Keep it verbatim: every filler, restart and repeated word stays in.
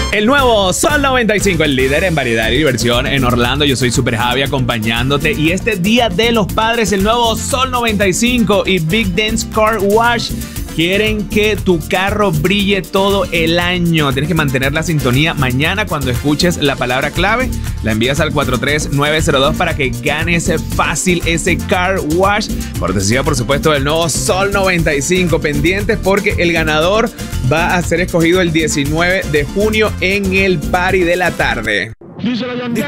El nuevo Sol noventa y cinco, el líder en variedad y diversión en Orlando. Yo soy Super Javi acompañándote. Y este Día de los Padres, el nuevo Sol noventa y cinco y Big Dance Car Wash quieren que tu carro brille todo el año. Tienes que mantener la sintonía. Mañana, cuando escuches la palabra clave, la envías al cuatro tres nueve cero dos para que ganes fácil ese Car Wash. Cortesía, por supuesto, del nuevo Sol noventa y cinco. Pendientes porque el ganador va a ser escogido el diecinueve de junio en el party de la tarde. Díselo, John.